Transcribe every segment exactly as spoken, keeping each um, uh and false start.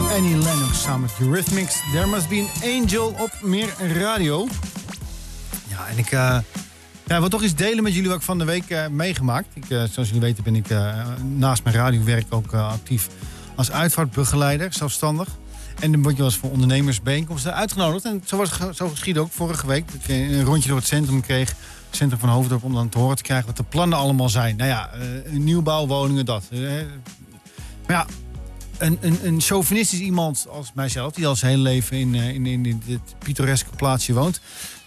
Annie Lennox samen met Eurythmics. There Must Be an Angel op Meer Radio. Ja, en ik uh, ja, wil toch iets delen met jullie wat ik van de week uh, meegemaakt. Ik, uh, zoals jullie weten ben ik uh, naast mijn radiowerk ook uh, actief als uitvaartbegeleider, zelfstandig. En dan word je wel eens voor ondernemersbijeenkomsten uitgenodigd. En zo, was, zo geschiedde ook vorige week. Dat ik een rondje door het centrum kreeg. Het centrum van Hoofddorp, om dan te horen te krijgen wat de plannen allemaal zijn. Nou ja, uh, nieuwbouwwoningen, dat. Uh, maar ja, een, een, een chauvinistisch iemand als mijzelf, die al zijn hele leven in, uh, in, in, in dit pittoreske plaatsje woont,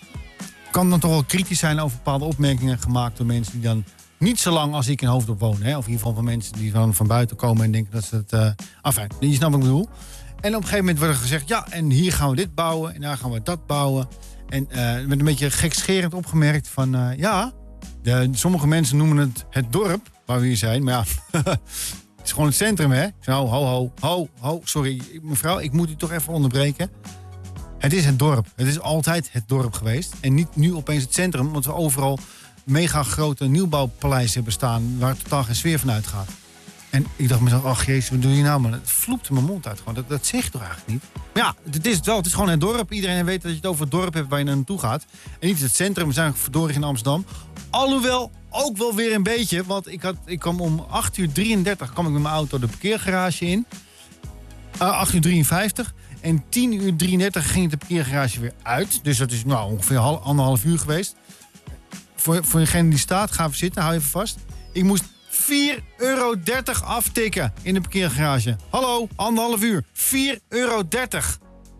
kan dan toch wel kritisch zijn over bepaalde opmerkingen gemaakt door mensen die dan niet zo lang als ik in Hoofddorp woon. Hè? Of in ieder geval van mensen die dan van buiten komen en denken dat ze het... Uh, enfin, je snapt wat ik bedoel. En op een gegeven moment wordt er gezegd, ja, en hier gaan we dit bouwen en daar gaan we dat bouwen. En uh, er werd een beetje gekscherend opgemerkt van, uh, ja, de, sommige mensen noemen het het dorp waar we hier zijn. Maar ja, het is gewoon het centrum, hè? Zo, ho, ho, ho, ho, sorry, mevrouw, ik moet u toch even onderbreken. Het is het dorp. Het is altijd het dorp geweest. En niet nu opeens het centrum, omdat we overal mega grote nieuwbouwpaleizen hebben staan waar totaal geen sfeer van uitgaat. En ik dacht mezelf, ach jezus, wat doe je nou? Maar het vloepte mijn mond uit gewoon. Dat, dat zeg je toch eigenlijk niet? Maar ja, het is het wel. Het is gewoon het dorp. Iedereen weet dat je het over het dorp hebt waar je naartoe gaat. En niet het centrum. We zijn verdorie in Amsterdam. Alhoewel, ook wel weer een beetje. Want ik, had, ik kwam om acht uur drieëndertig kwam ik met mijn auto de parkeergarage in. Uh, acht uur drieënvijftig. En tien uur drieëndertig ging de parkeergarage weer uit. Dus dat is nou ongeveer hal, anderhalf uur geweest. Voor, voor degene die staat, ga even zitten. Hou even vast. Ik moest vier euro dertig aftikken in de parkeergarage. Hallo, anderhalf uur. vier euro dertig.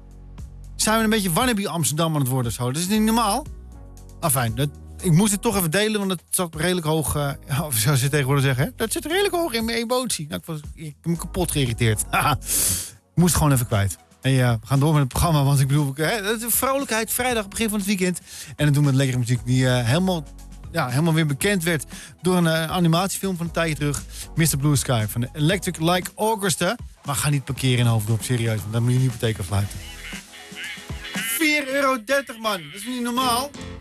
Zijn we een beetje wannabe Amsterdam aan het worden zo? Dat is niet normaal. Afijn, dat, ik moest het toch even delen, want het zat redelijk hoog. Uh, of zoals ze tegenwoordig zeggen, hè? Dat zit redelijk hoog in mijn emotie. Nou, ik, was, ik ben kapot geïrriteerd. Ik moest gewoon even kwijt. En ja, we gaan door met het programma, want ik bedoel, hè, de vrolijkheid, vrijdag, begin van het weekend. En dat doen we met lekkere muziek die uh, helemaal... Ja, helemaal weer bekend werd door een uh, animatiefilm van een tijdje terug. mister Blue Sky van de Electric Light Orchestra. Maar ga niet parkeren in Hoofddorp, serieus. Want dan moet je niet hypotheek afsluiten. vier euro dertig man, dat is niet normaal.